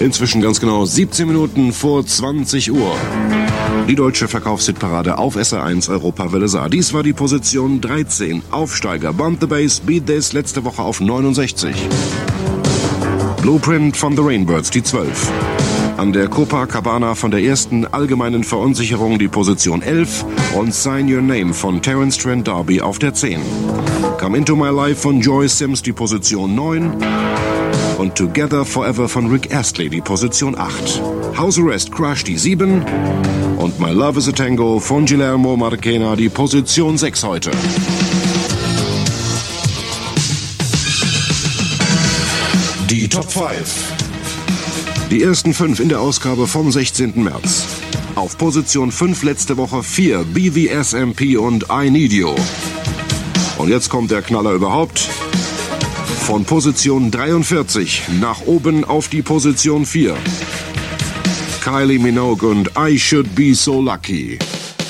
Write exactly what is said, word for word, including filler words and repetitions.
Inzwischen ganz genau siebzehn Minuten vor zwanzig Uhr. Die deutsche Verkaufshitparade auf S R eins Europawelle sah. Dies war die Position dreizehn. Aufsteiger Bump the Bass, Beat This, letzte Woche auf neunundsechzig. Blueprint von The Rainbirds, die zwölf. An der Copacabana von der ersten allgemeinen Verunsicherung die Position elf und Sign Your Name von Terence Trent D'Arby auf der zehn. Come Into My Life von Joy Sims die Position neun und Together Forever von Rick Astley die Position acht. House Arrest Crush die sieben und My Love is a Tango von Guillermo Marchena die Position sechs heute. Die Top fünf. Die ersten fünf in der Ausgabe vom sechzehnten März. Auf Position fünf letzte Woche vier, B V S M P und I Need You. Und jetzt kommt der Knaller überhaupt. Von Position dreiundvierzig nach oben auf die Position vier. Kylie Minogue und I Should Be So Lucky.